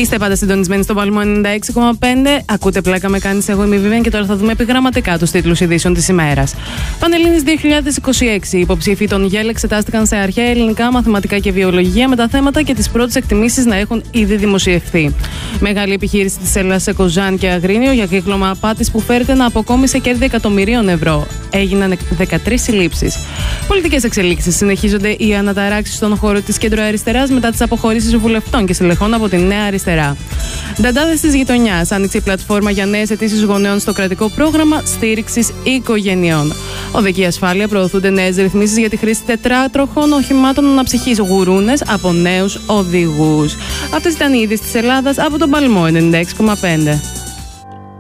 Είστε πάντα συντονισμένοι στο Παλμό 96,5. Ακούτε πλάκα με κάνεις, εγώ είμαι η Vivian και τώρα θα δούμε επιγραμματικά τους τίτλους ειδήσεων της ημέρας. Πανελλήνης 2026. Οι υποψήφοι των ΓΕΛ εξετάστηκαν σε αρχαία ελληνικά, μαθηματικά και βιολογία με τα θέματα και τις πρώτες εκτιμήσεις να έχουν ήδη δημοσιευθεί. Μεγάλη επιχείρηση της Ελλάδας σε Κοζάν και Αγρίνιο για κύκλωμα απάτης που φέρεται να αποκόμισε κέρδη εκατομμυρίων ευρώ. Έγιναν 13 συλλήψεις. Πολιτικές εξελίξεις. Συνεχίζονται οι αναταράξεις στον χώρο της κεντροαριστεράς μετά τις αποχωρήσεις βουλευτών και στελεχών από τη Νέα Αριστερά. Νταντάδες της γειτονιάς. Άνοιξε η πλατφόρμα για νέες αιτήσεις γονέων στο κρατικό πρόγραμμα στήριξης οικογενειών. Οδική ασφάλεια. Προωθούνται νέες ρυθμίσεις για τη χρήση τετράτροχων οχημάτων αναψυχής γουρούνες από νέους οδηγούς. Αυτές ήταν οι είδες της Ελλάδας από τον Παλμό 96,5.